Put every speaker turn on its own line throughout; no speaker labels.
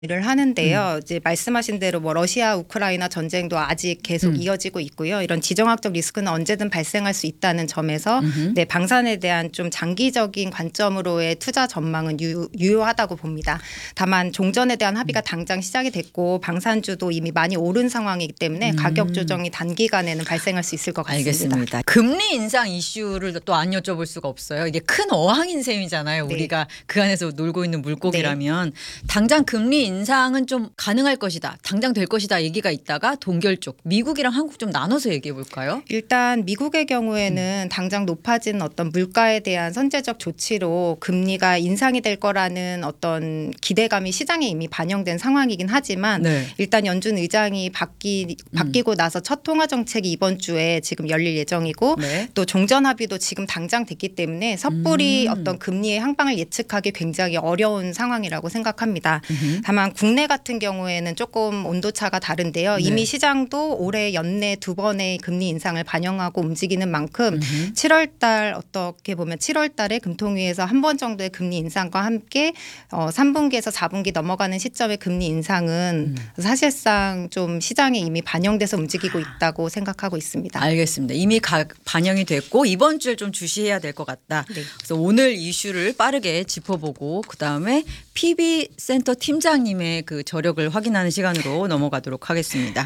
일을 하는데요. 이제 말씀하신 대로 뭐 러시아 우크라이나 전쟁도 아직 계속 이어지고 있고요. 이런 지정학적 리스크는 언제든 발생할 수 있다는 점에서 네, 방산에 대한 좀 장기적인 관점으로의 투자 전망은 유효하다고 봅니다. 다만 종전에 대한 합의가 당장 시작이 됐고 방산주도 이미 많이 오른 상황이기 때문에 가격 조정이 단기간에는 발생할 수 있을 것 같습니다.
알겠습니다. 금리 인상 이슈를 또 안 여쭤볼 수가 없어요. 이게 큰 어항인 셈이잖아요.
네.
우리가 그 안에서 놀고 있는 물고기라면 당장 금리 인상은 좀 가능할 것이다. 당장 될 것이다 얘기가 있다가 동결 쪽 미국이랑 한국 좀 나눠서 얘기해 볼까요?
일단 미국의 경우에는 당장 높아진 어떤 물가에 대한 선제적 조치로 금리가 인상이 될 거라는 어떤 기대감이 시장에 이미 반영된 상황이긴 하지만
네.
일단 연준 의장이 바뀌고 나서 첫 통화 정책이 이번 주에 지금 열릴 예정이고
네.
또 종전 합의도 지금 당장 됐기 때문에 섣불리 어떤 금리의 향방을 예측하기 굉장히 어려운 상황이라고 생각합니다. 다만 국내 같은 경우에는 조금 온도차가 다른데요.
네.
이미 시장도 올해 연내 2번의 금리 인상을 반영하고 움직이는 만큼 7월 달 어떻게 보면 7월 달에 금통위에서 한 번 정도의 금리 인상과 함께 3분기에서 4분기 넘어가는 시점의 금리 인상은 사실상 좀 시장에 이미 반영돼서 움직이고 있다고 생각하고 있습니다.
알겠습니다. 이미 반영이 됐고 이번 주에 좀 주시해야 될 것 같다.
네.
그래서 오늘 이슈를 빠르게 짚어보고 그다음에 PB 센터 팀장님의 그 저력을 확인하는 시간으로 넘어가도록 하겠습니다.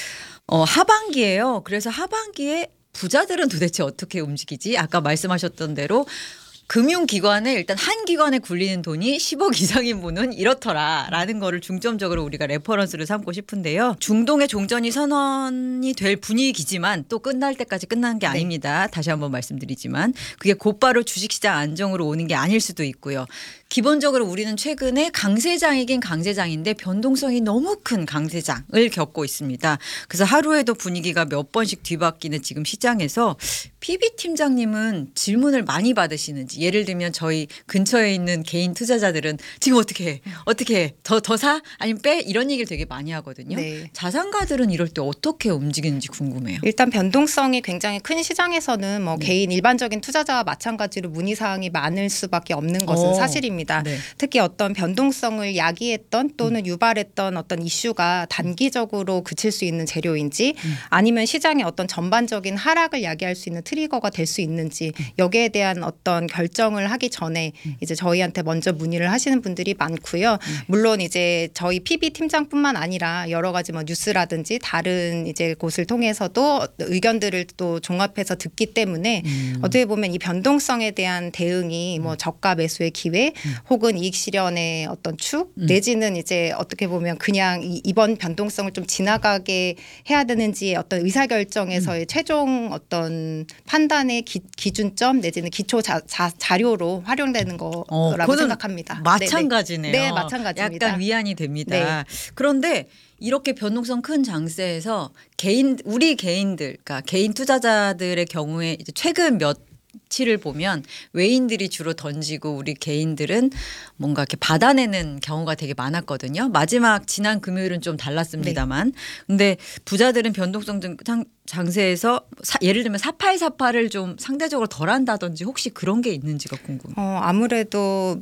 하반기예요. 그래서 하반기에 부자들은 도대체 어떻게 움직이지? 아까 말씀하셨던 대로 금융기관에 일단 한 기관에 굴리는 돈이 10억 이상인 분은 이렇더라라는 거를 중점적으로 우리가 레퍼런스를 삼고 싶은데요. 중동의 종전이 선언이 될 분위기지만 또 끝날 때까지 끝나는 게 아닙니다. 다시 한번 말씀드리지만 그게 곧바로 주식시장 안정으로 오는 게 아닐 수도 있고요. 기본적으로 우리는 최근에 강세장이긴 강세장인데 변동성이 너무 큰 강세장을 겪고 있습니다. 그래서 하루에도 분위기가 몇 번씩 뒤바뀌는 지금 시장에서 PB 팀장님은 질문을 많이 받으시는지 예를 들면 저희 근처에 있는 개인 투자자들은 지금 어떻게 해? 더 사? 아니면 빼? 이런 얘기를 되게 많이 하거든요.
네.
자산가들은 이럴 때 어떻게 움직이는지 궁금해요.
일단 변동성이 굉장히 큰 시장에서는 뭐 개인 일반적인 투자자와 마찬가지로 문의사항이 많을 수밖에 없는 것은 사실입니다.
네.
특히 어떤 변동성을 야기했던 또는 유발했던 어떤 이슈가 단기적으로 그칠 수 있는 재료인지 아니면 시장의 어떤 전반적인 하락을 야기할 수 있는 트리거가 될 수 있는지 여기에 대한 어떤 결정을 하기 전에 이제 저희한테 먼저 문의를 하시는 분들이 많고요. 물론 이제 저희 PB 팀장뿐만 아니라 여러 가지 뭐 뉴스라든지 다른 이제 곳을 통해서도 의견들을 또 종합해서 듣기 때문에 어떻게 보면 이 변동성에 대한 대응이 뭐 저가 매수의 기회 혹은 이익 실현의 어떤 축 내지는 이제 어떻게 보면 그냥 이번 변동성을 좀 지나가게 해야 되는지 어떤 의사결정에서의 최종 어떤 판단의 기준점 내지는 기초 자료로 활용되는 거라고 생각합니다.
마찬가지네요.
네, 마찬가지입니다.
약간 위안이 됩니다. 그런데 이렇게 변동성 큰 장세에서 우리 개인들, 그러니까 개인 투자자들의 경우에 이제 최근 며칠을 보면 외인들이 주로 던지고 우리 개인들은 뭔가 이렇게 받아내는 경우가 되게 많았거든요. 마지막 지난 금요일은 좀 달랐습니다만. 근데 부자들은 변동성 장세에서 예를 들면 4848을 좀 상대적으로 덜 한다든지 혹시 그런 게 있는지가 궁금해요.
아무래도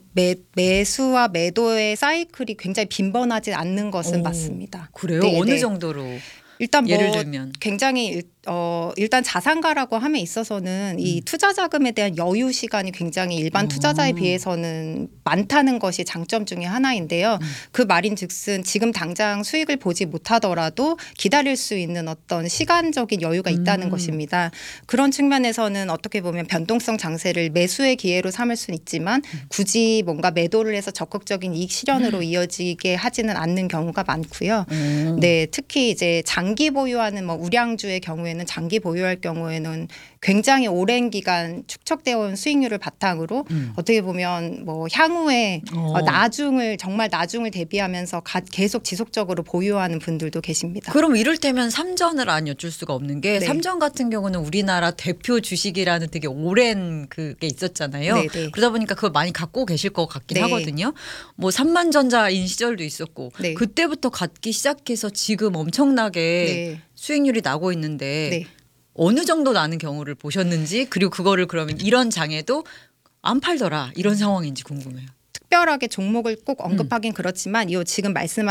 매수와 매도의 사이클이 굉장히 빈번하지 않는 것은 맞습니다.
그래요?
네,
어느
네.
정도로?
일단 뭐
예를 들면
굉장히 일단 자산가라고 함에 있어서는 이 투자 자금에 대한 여유 시간이 굉장히 일반 투자자에 비해서는 많다는 것이 장점 중에 하나인데요. 그 말인즉슨 지금 당장 수익을 보지 못하더라도 기다릴 수 있는 어떤 시간적인 여유가 있다는 것입니다. 그런 측면에서는 어떻게 보면 변동성 장세를 매수의 기회로 삼을 수는 있지만 굳이 뭔가 매도를 해서 적극적인 이익 실현으로 이어지게 하지는 않는 경우가 많고요. 네, 특히 이제 장기 보유하는 뭐 우량주의 경우에는 장기 보유할 경우에는 굉장히 오랜 기간 축적되어 온 수익률을 바탕으로 어떻게 보면 뭐 향후에 정말 나중을 대비하면서 계속 지속적으로 보유하는 분들도 계십니다.
그럼 이를테면 삼전을 안 여쭐 수가 없는 게
네.
삼전 같은 경우는 우리나라 대표 주식이라는 되게 오랜 그게 있었잖아요.
네, 네.
그러다 보니까 그걸 많이 갖고 계실 것 같긴
네.
하거든요. 뭐 삼만전자인 시절도 있었고
네.
그때부터 갖기 시작해서 지금 엄청나게
네.
수익률이 나고 있는데
네.
어느 정도 나는 경우를 보셨는지 그리고 그거를 그러면 이런 장에도 안 팔더라 이런 상황인지 궁금해요.
특별하게 종목을 꼭 언급하긴 그렇지만 이 지금 말씀하신